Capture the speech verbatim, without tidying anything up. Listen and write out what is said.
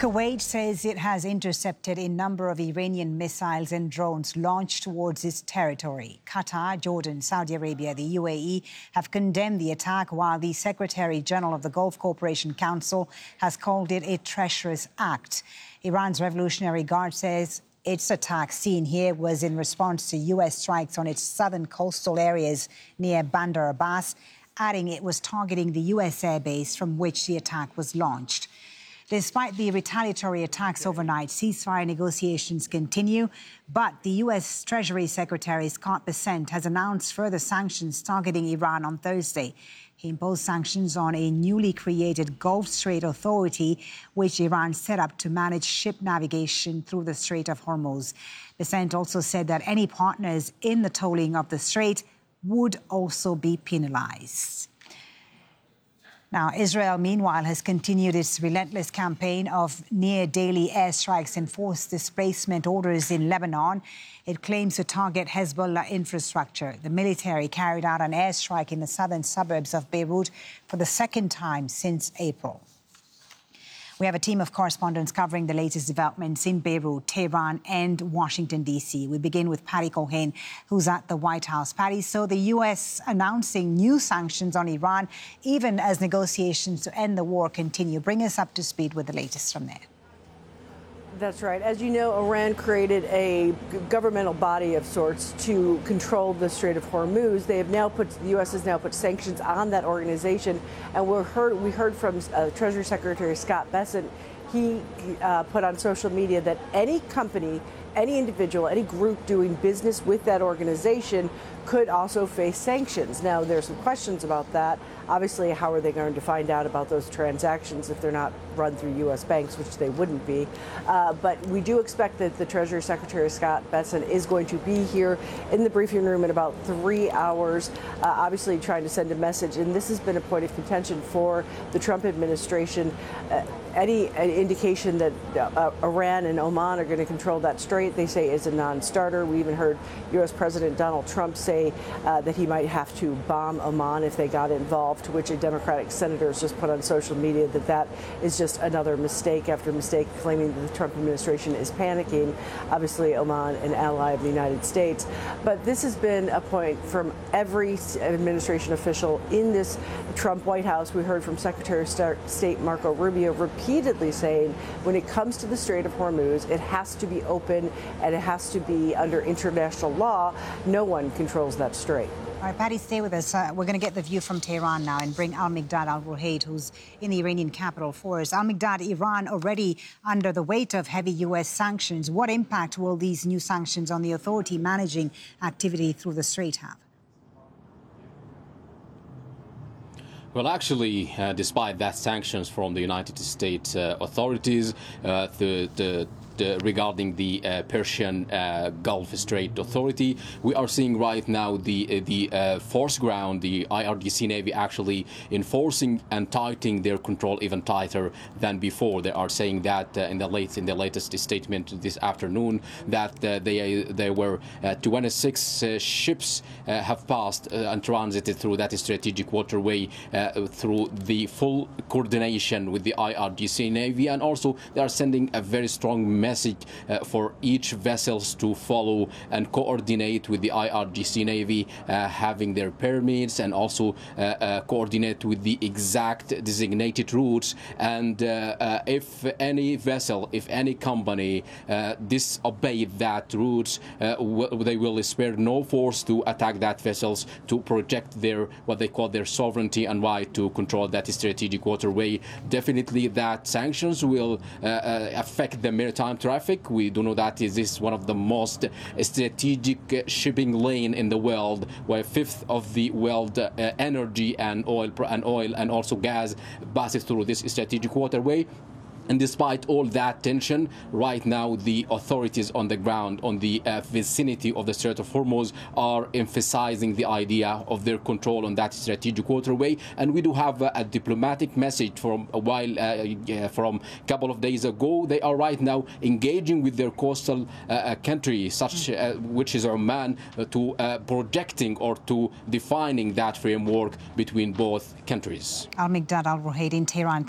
Kuwait says it has intercepted a number of Iranian missiles and drones launched towards its territory. Qatar, Jordan, Saudi Arabia, the U A E have condemned the attack, while the Secretary-General of the Gulf Cooperation Council has called it a treacherous act. Iran's Revolutionary Guard says its attack seen here was in response to U S strikes on its southern coastal areas near Bandar Abbas, adding it was targeting the U S airbase from which the attack was launched. Despite the retaliatory attacks overnight, ceasefire negotiations continue, but the U S Treasury Secretary Scott Bessent has announced further sanctions targeting Iran on Thursday. He imposed sanctions on a newly created Gulf Strait Authority, which Iran set up to manage ship navigation through the Strait of Hormuz. Bessent also said that any partners in the tolling of the strait would also be penalized. Now, Israel, meanwhile, has continued its relentless campaign of near-daily airstrikes and forced displacement orders in Lebanon. It claims to target Hezbollah infrastructure. The military carried out an airstrike in the southern suburbs of Beirut for the second time since April. We have a team of correspondents covering the latest developments in Beirut, Tehran and Washington, D C. We begin with Patty Cohen, who's at the White House. Patty, so the U S announcing new sanctions on Iran, even as negotiations to end the war continue. Bring us up to speed with the latest from there. That's right. As you know, Iran created a governmental body of sorts to control the Strait of Hormuz. They have now put, the U S has now put sanctions on that organization. And we heard, we heard from uh, Treasury Secretary Scott Bessent. He uh, put on social media that any company, any individual, any group doing business with that organization could also face sanctions. Now, there's some questions about that. Obviously, how are they going to find out about those transactions if they're not run through U S banks, which they wouldn't be? Uh, but we do expect that the Treasury Secretary, Scott Bessent, is going to be here in the briefing room in about three hours, uh, obviously trying to send a message. And this has been a point of contention for the Trump administration. Uh, any indication that uh, Iran and Oman are going to control that strait, they say, is a non-starter. We even heard U S President Donald Trump say uh, that he might have to bomb Oman if they got involved, to which a Democratic senator has just put on social media that that is just another mistake after mistake, claiming that the Trump administration is panicking. Obviously, Oman, an ally of the United States. But this has been a point from every administration official in this Trump White House. We heard from Secretary of State Marco Rubio repeatedly saying when it comes to the Strait of Hormuz, it has to be open and it has to be under international law. No one controls that strait. All right, Patty, stay with us. Uh, we're going to get the view from Tehran now and bring Al-Miqdad Al-Ruhayd, who's in the Iranian capital, for us. Al-Miqdad, Iran already under the weight of heavy U S sanctions. What impact will these new sanctions on the authority managing activity through the strait have? Well, actually, uh, despite that sanctions from the United States uh, authorities, uh, the, the Uh, regarding the uh, Persian uh, Gulf Strait Authority, we are seeing right now the uh, the uh, force ground, the I R G C Navy actually enforcing and tightening their control even tighter than before. They are saying that uh, in the late in the latest statement this afternoon that uh, they uh, there were uh, twenty-six uh, ships uh, have passed uh, and transited through that strategic waterway uh, through the full coordination with the I R G C Navy, and also they are sending a very strong message message uh, for each vessels to follow and coordinate with the I R G C Navy, uh, having their permits, and also uh, uh, coordinate with the exact designated routes. And uh, uh, if any vessel, if any company uh, disobey that routes, uh, they will spare no force to attack that vessels to protect their what they call their sovereignty and right to control that strategic waterway. Definitely, that sanctions will uh, uh, affect the maritime traffic. We do know that is this one of the most strategic shipping lane in the world, where a fifth of the world uh, energy and oil and oil and also gas passes through this strategic waterway. And despite all that tension, right now the authorities on the ground, on the uh, vicinity of the Strait of Hormuz, are emphasizing the idea of their control on that strategic waterway. And we do have uh, a diplomatic message from a while, uh, yeah, from a couple of days ago. They are right now engaging with their coastal uh, country, such uh, which is Oman, uh, to uh, projecting or to defining that framework between both countries. Al-Miqdad Al-Ruhayd in Tehran.